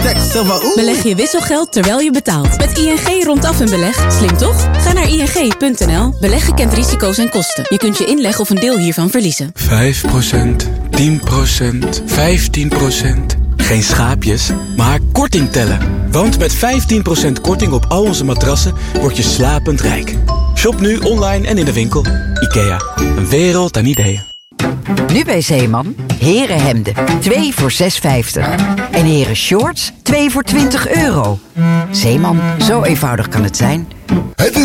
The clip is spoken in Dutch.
Beleg je wisselgeld terwijl je betaalt. Met ING rondaf een beleg. Slim toch? Ga naar ing.nl. Beleggen kent risico's en kosten. Je kunt je inleg of een deel hiervan verliezen. 5%, 10%, 15%. Geen schaapjes, maar korting tellen. Want met 15% korting op al onze matrassen word je slapend rijk. Shop nu online en in de winkel. IKEA, een wereld aan ideeën. Nu bij Zeeman, herenhemden, 2 voor €6,50. En heren shorts, 2 voor €20. Zeeman, zo eenvoudig kan het zijn. Het is